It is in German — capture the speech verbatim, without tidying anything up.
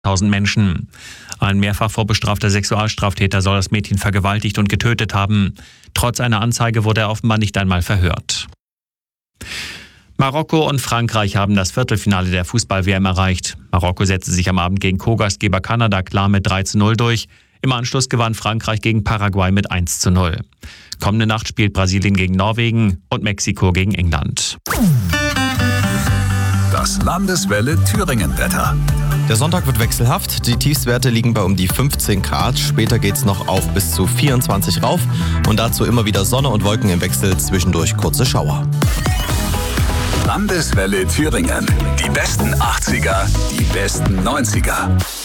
tausend Menschen. Ein mehrfach vorbestrafter Sexualstraftäter soll das Mädchen vergewaltigt und getötet haben. Trotz einer Anzeige wurde er offenbar nicht einmal verhört. Marokko und Frankreich haben das Viertelfinale der Fußball-W M erreicht. Marokko setzte sich am Abend gegen Co-Gastgeber Kanada klar mit drei zu null durch. Im Anschluss gewann Frankreich gegen Paraguay mit eins zu null. Kommende Nacht spielt Brasilien gegen Norwegen und Mexiko gegen England. Das Landeswelle Thüringen-Wetter. Der Sonntag wird wechselhaft. Die Tiefstwerte liegen bei um die fünfzehn Grad. Später geht es noch auf bis zu vierundzwanzig rauf. Und dazu immer wieder Sonne und Wolken im Wechsel, zwischendurch kurze Schauer. Landeswelle Thüringen. Die besten achtziger, die besten neunziger.